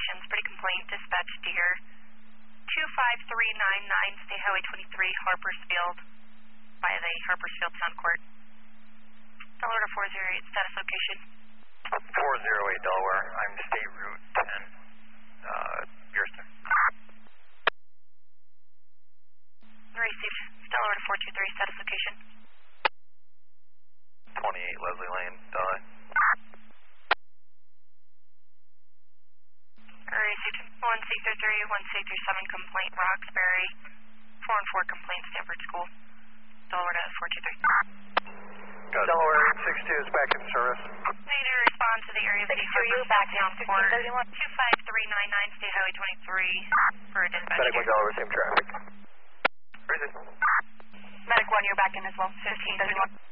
locations. Pretty complaint, dispatch deer. 25399, State Highway 23, Harpersfield, by the Harpersfield Town Court. Delaware 408, status location. 408 Delaware, I'm State Route 10, Pearson. Received. Delaware 423, status location. 28 Leslie Lane, Delaware. Received. 1C33, 1C37 complaint, Roxbury. 4 and 4 complaint, Stanford School. Delaware 423. Delaware 862 is back in service. Need to respond to the area of the back down 1531. 25399, State Highway 23 for a dispatch. Medic 1 Delaware, same traffic. Medic 1, you're back in as well. 1531.